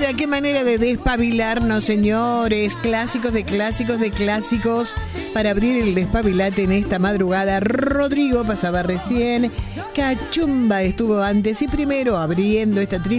manera de despabilarnos, señores. Clásicos de clásicos de clásicos para abrir el despabilate en esta madrugada. Rodrigo pasaba recién, Cachumba estuvo antes y primero abriendo esta trilogía.